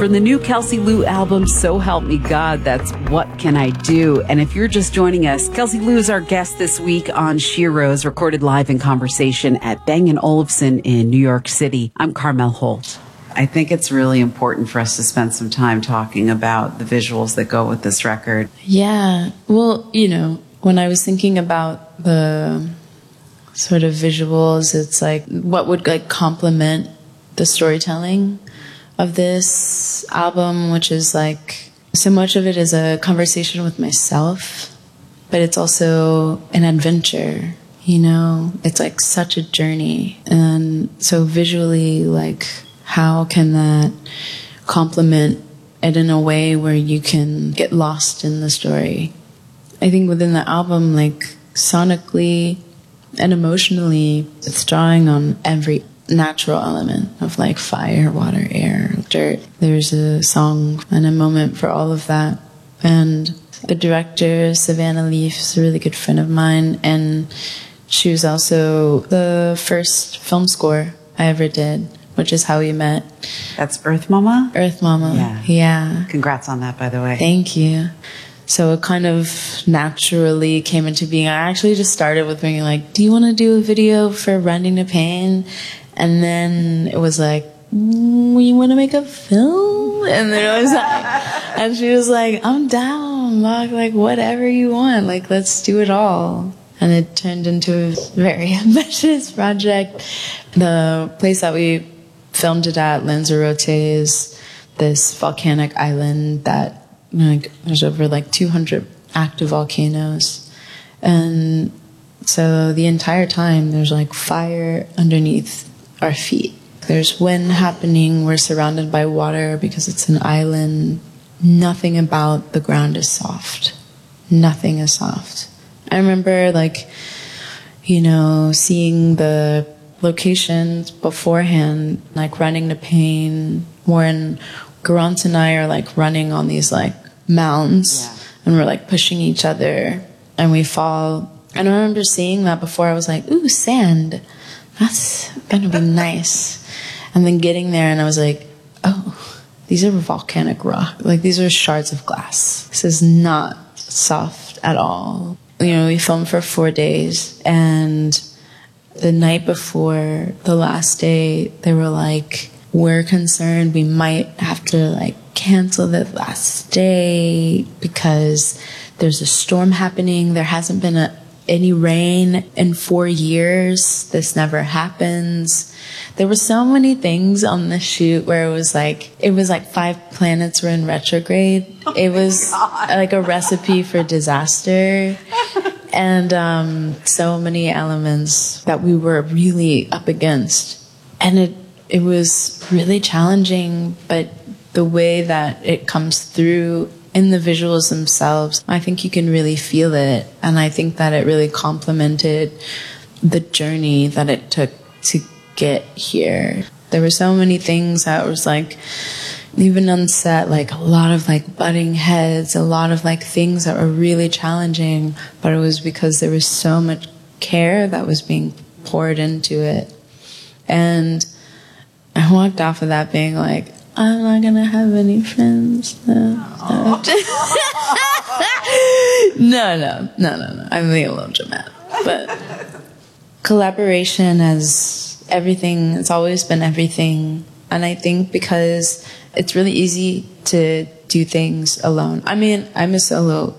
For the new Kelsey Lou album, So Help Me God, that's What Can I Do? And if you're just joining us, Kelsey Lou is our guest this week on Sheroes, recorded live in conversation at Bang & Olufsen in New York City. I'm Carmel Holt. I think it's really important for us to spend some time talking about the visuals that go with this record. Yeah. Well, you know, when I was thinking about the sort of visuals, it's like what would like complement the storytelling of this album, which is like so much of it is a conversation with myself, but it's also an adventure, you know? It's like such a journey. And so visually, like, how can that complement it in a way where you can get lost in the story? I think within the album, like, sonically and emotionally, it's drawing on every natural element of like fire, water, air, dirt. There's a song and a moment for all of that. And the director, Savannah Leaf, is a really good friend of mine, and she was also the first film score I ever did, which is how we met. That's Earth Mama? Earth Mama. Yeah. Congrats on that, by the way. Thank you. So it kind of naturally came into being. I actually just started with being like, do you want to do a video for Running to Pain? And then it was like, you want to make a film? And then it was like, and she was like, I'm down, like whatever you want, like let's do it all. And it turned into a very ambitious project. The place that we filmed it at, Lanzarote, is this volcanic island that, like, there's over like 200 active volcanoes. And so the entire time there's like fire underneath our feet. There's wind happening. We're surrounded by water because it's an island. Nothing about the ground is soft. Nothing is soft. I remember, like, you know, seeing the locations beforehand, like Running to Pain, when Garant and I are like running on these like mounds, and we're like pushing each other and we fall. And I remember seeing that before. I was like, ooh, sand. That's gonna be nice. And then getting there and I was like, oh, these are volcanic rock. Like, these are shards of glass. This is not soft at all. You know, we filmed for 4 days, and the night before the last day, they were like, we're concerned we might have to like cancel the last day because there's a storm happening. There hasn't been any rain in 4 years. This never happens. There were so many things on the shoot where it was like 5 planets were in retrograde. It was like a recipe for disaster. And so many elements that we were really up against. And it was really challenging, but the way that it comes through in the visuals themselves, I think you can really feel it. And I think that it really complemented the journey that it took to get here. There were so many things that was like, even on set, like a lot of like butting heads, a lot of like things that were really challenging, but it was because there was so much care that was being poured into it. And I walked off of that being like, I'm not gonna have any friends. No. No. I'm being a little dramatic. But collaboration as everything, it's always been everything. And I think because it's really easy to do things alone. I mean, I'm a solo